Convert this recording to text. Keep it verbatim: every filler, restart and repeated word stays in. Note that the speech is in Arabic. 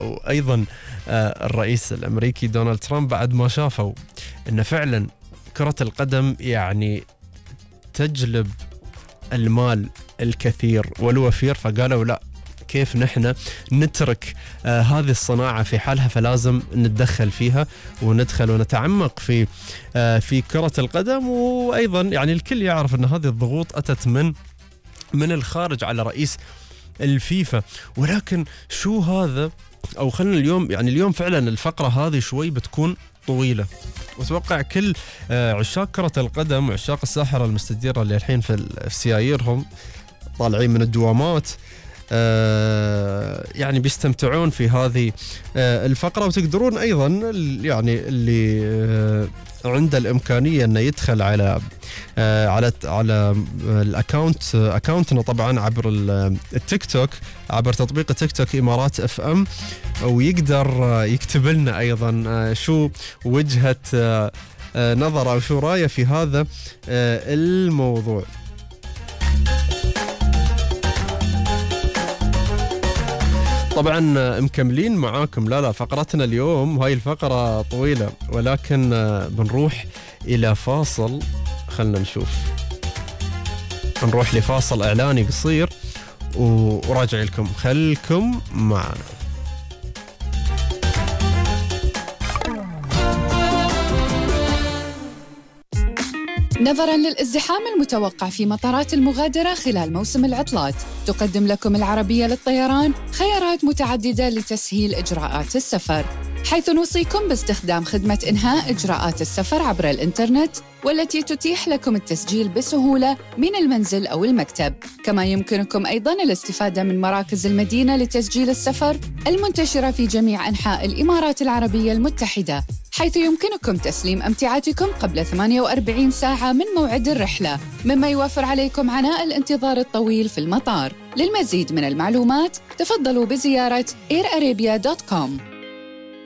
وأيضا الرئيس الأمريكي دونالد ترامب بعد ما شافوا أن فعلا كرة القدم يعني تجلب المال الكثير والوفير، فقالوا لا، كيف نحن نترك آه هذه الصناعة في حالها، فلازم نتدخل فيها وندخل ونتعمق في آه في كرة القدم. وأيضا يعني الكل يعرف أن هذه الضغوط أتت من من الخارج على رئيس الفيفا، ولكن شو هذا؟ أو خلنا اليوم يعني اليوم فعلا الفقرة هذه شوي بتكون طويلة، وأتوقع كل آه عشاق كرة القدم وعشاق الساحرة المستديرة اللي الحين في سياييرهم طالعين من الدوامات آه يعني بيستمتعون في هذه آه الفقرة. وتقدرون أيضا يعني اللي آه عنده الإمكانية أنه يدخل على آه على على الأكاونت أكاونتنا طبعا عبر التيك توك، عبر تطبيق التيك توك إمارات اف ام، ويقدر آه يكتب لنا أيضا آه شو وجهة آه آه نظر أو شو رأيه في هذا آه الموضوع. طبعا مكملين معاكم. لا لا فقرتنا اليوم هاي الفقرة طويلة، ولكن بنروح إلى فاصل. خلنا نشوف، نروح لفاصل إعلاني قصير وراجع لكم، خلكم معنا. نظراً للازدحام المتوقع في مطارات المغادرة خلال موسم العطلات، تقدم لكم العربية للطيران خيارات متعددة لتسهيل إجراءات السفر، حيث نوصيكم باستخدام خدمة إنهاء إجراءات السفر عبر الإنترنت، والتي تتيح لكم التسجيل بسهولة من المنزل أو المكتب. كما يمكنكم أيضاً الاستفادة من مراكز المدينة لتسجيل السفر المنتشرة في جميع أنحاء الإمارات العربية المتحدة، حيث يمكنكم تسليم أمتعتكم قبل ثمانية وأربعين ساعة من موعد الرحلة، مما يوفر عليكم عناء الانتظار الطويل في المطار. للمزيد من المعلومات تفضلوا بزيارة اير ارابيا دوت كوم.